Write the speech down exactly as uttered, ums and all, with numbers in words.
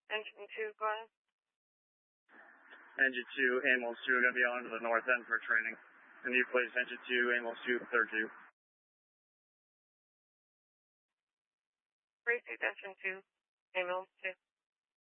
Engine two, go ahead. Engine two, ambulance two, going to be on to the north end for training. And you place engine two, ambulance two, third two. Receive engine two, ambulance two.